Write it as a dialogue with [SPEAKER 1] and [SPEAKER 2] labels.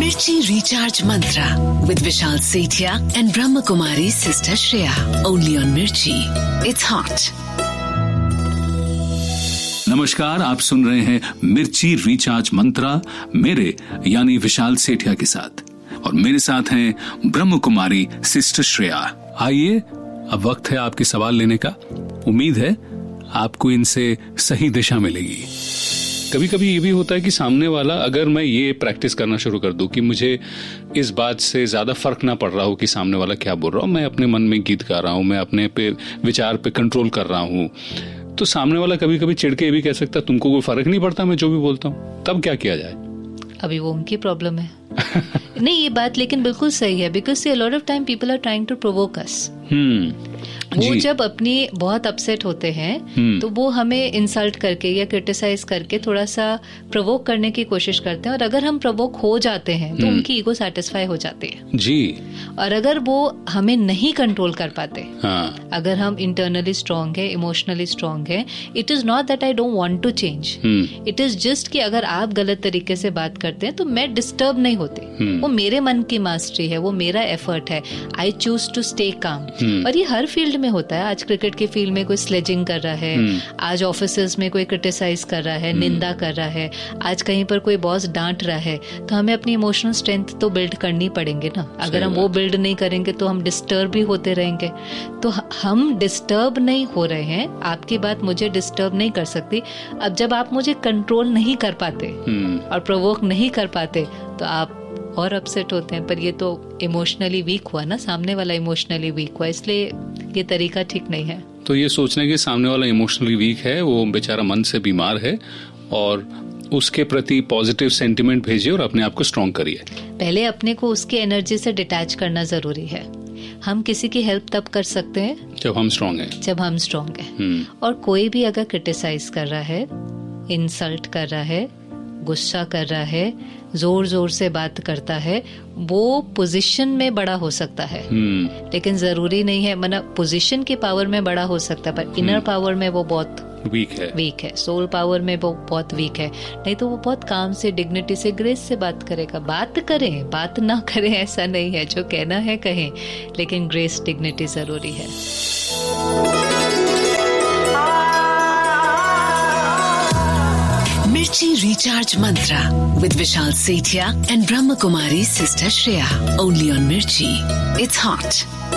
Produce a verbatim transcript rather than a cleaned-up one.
[SPEAKER 1] Mirchi Recharge Mantra with Vishal Sethia and Brahma Kumari Sister Shreya. Only on Mirchi. It's hot.
[SPEAKER 2] नमस्कार, आप सुन रहे हैं मिर्ची recharge मंत्रा मेरे यानी विशाल सेठिया के साथ, और मेरे साथ हैं ब्रह्म कुमारी सिस्टर श्रेया। आइए, अब वक्त है आपके सवाल लेने का। उम्मीद है आपको इनसे सही दिशा मिलेगी। कभी कभी ये भी होता है कि सामने वाला, अगर मैं ये प्रैक्टिस करना शुरू कर दूं कि मुझे इस बात से ज्यादा फर्क ना पड़ रहा हो कि सामने वाला क्या बोल रहा हो, मैं अपने मन में गीत गा रहा हूं, मैं अपने पे विचार पे कंट्रोल कर रहा हूं, तो सामने वाला कभी कभी चिढ़ के ये भी कह सकता तुमको कोई फर्क नहीं पड़ता मैं जो भी बोलता हूँ। तब क्या किया जाए?
[SPEAKER 3] अभी वो उनकी प्रॉब्लम है। नहीं, ये बात लेकिन बिल्कुल सही है, because C a lot of time people are trying to provoke अस। वो जब अपनी बहुत अपसेट होते हैं तो वो हमें इंसल्ट करके या क्रिटिसाइज करके थोड़ा सा प्रोवोक करने की कोशिश करते हैं, और अगर हम प्रोवोक हो जाते हैं तो उनकी ईगो सेटिस्फाई हो जाती है
[SPEAKER 2] जी। और
[SPEAKER 3] अगर वो हमें नहीं कंट्रोल कर पाते,
[SPEAKER 2] हाँ।
[SPEAKER 3] अगर हम इंटरनली स्ट्रांग है, इमोशनली स्ट्रांग है, it is not that I don't want to change, it is just कि अगर आप गलत तरीके से बात करते हैं तो मैं डिस्टर्ब नहीं होती। वो मेरे मन की मास्टरी है, वो मेरा एफर्ट है, I choose to stay calm. और ये हर फील्ड में होता है। आज क्रिकेट की फील्ड में कोई स्लेजिंग कर रहा है, आज ऑफिसेज में कोई क्रिटिसाइज कर रहा है, निंदा कर रहा है, आज कहीं पर कोई बॉस डांट रहा है, तो हमें अपनी इमोशनल स्ट्रेंथ तो बिल्ड करनी पड़ेंगे ना। अगर हम वो बिल्ड नहीं करेंगे तो हम डिस्टर्ब भी होते रहेंगे। तो हम डिस्टर्ब नहीं हो रहे हैं, आपकी बात मुझे डिस्टर्ब नहीं कर सकती। अब जब आप मुझे कंट्रोल नहीं कर पाते और प्रोवोक नहीं कर पाते तो आप और अपसेट होते हैं। पर ये तो इमोशनली वीक हुआ ना, सामने वाला इमोशनली वीक हुआ, इसलिए ये तरीका ठीक नहीं है।
[SPEAKER 2] तो ये सोचने के सामने वाला इमोशनली वीक है, वो बेचारा मन से बीमार है, और उसके प्रति पॉजिटिव सेंटिमेंट भेजिए और अपने आप को स्ट्रॉन्ग करिए।
[SPEAKER 3] पहले अपने को उसकी एनर्जी से डिटैच करना जरूरी है। हम किसी की हेल्प तब कर सकते हैं
[SPEAKER 2] जब हम स्ट्रॉन्ग हैं
[SPEAKER 3] जब हम स्ट्रॉन्ग हैं। और कोई भी अगर क्रिटिसाइज कर रहा है, इंसल्ट कर रहा है, गुस्सा कर रहा है, जोर जोर से बात करता है, वो पोजीशन में बड़ा हो सकता है, लेकिन जरूरी नहीं है। मतलब पोजीशन की पावर में बड़ा हो सकता है, पर इनर पावर में वो बहुत
[SPEAKER 2] वीक है
[SPEAKER 3] वीक है सोल पावर में वो बहुत वीक है। नहीं तो वो बहुत काम से, डिग्निटी से, ग्रेस से बात करेगा। बात करें, बात ना करें ऐसा नहीं है, जो कहना है कहें, लेकिन ग्रेस, डिग्निटी जरूरी है।
[SPEAKER 1] Mirchi Recharge Mantra with Vishal Sethia and Brahma Kumari Sister Shreya. Only on Mirchi. It's hot.